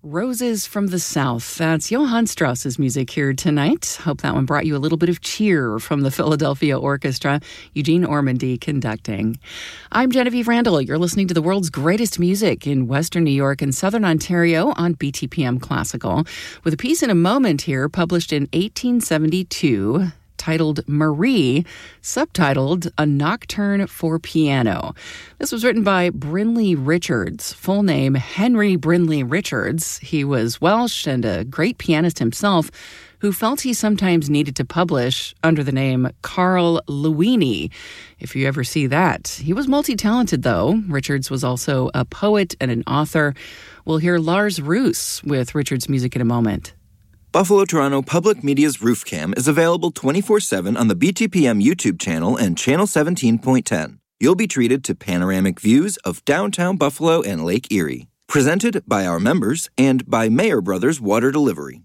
Roses from the South. That's Johann Strauss's music here tonight. Hope that one brought you a little bit of cheer from the Philadelphia Orchestra. Eugene Ormandy conducting. I'm Genevieve Randall. You're listening to the world's greatest music in Western New York and Southern Ontario on BTPM Classical, with a piece in a moment here published in 1872, titled Marie, subtitled A Nocturne for Piano. This was written by Brinley Richards, full name Henry Brinley Richards. He was Welsh and a great pianist himself who felt he sometimes needed to publish under the name Carl Luini, if you ever see that. He was multi-talented, though. Richards was also a poet and an author. We'll hear Lars Roos with Richards' music in a moment. Buffalo Toronto Public Media's Roof Cam is available 24/7 on the BTPM YouTube channel and Channel 17.10. You'll be treated to panoramic views of downtown Buffalo and Lake Erie. Presented by our members and by Mayer Brothers Water Delivery.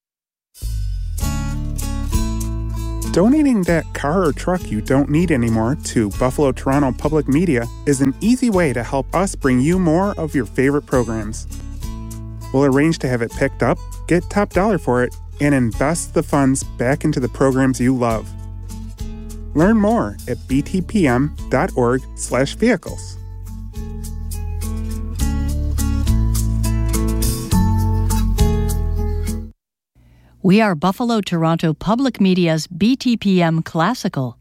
Donating that car or truck you don't need anymore to Buffalo Toronto Public Media is an easy way to help us bring you more of your favorite programs. We'll arrange to have it picked up, get top dollar for it, and invest the funds back into the programs you love. Learn more at btpm.org/vehicles. We are Buffalo Toronto Public Media's BTPM Classical.